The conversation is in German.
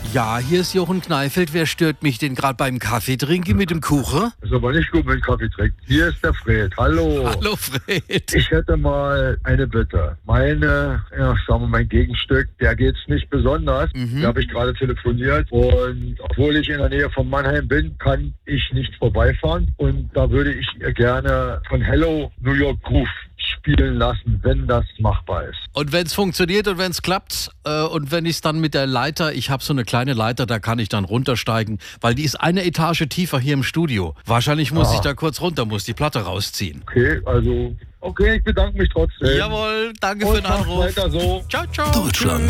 Ja, hier ist Jochen Kneifeld. Wer stört mich denn gerade beim Kaffee trinken mit dem Kuchen? Ist aber nicht gut, wenn Kaffee trinkt. Hier ist der Fred. Hallo. Hallo Fred. Ich hätte mal eine Bitte. Sagen wir, mein Gegenstück, der geht's nicht besonders. Da habe ich gerade telefoniert. Und obwohl ich in der Nähe von Mannheim bin, kann ich nicht vorbeifahren. Und da würde ich ihr gerne von Hello New York Groove spielen lassen, wenn das machbar ist. Und wenn es funktioniert und wenn es klappt und wenn ich es dann mit der Leiter, ich habe so eine kleine Leiter, da kann ich dann runtersteigen, weil die ist eine Etage tiefer hier im Studio. Wahrscheinlich muss ich da kurz runter, muss die Platte rausziehen. Okay, ich bedanke mich trotzdem. Jawohl, danke Und für den Anruf. macht weiter so. Ciao, ciao. Deutschland.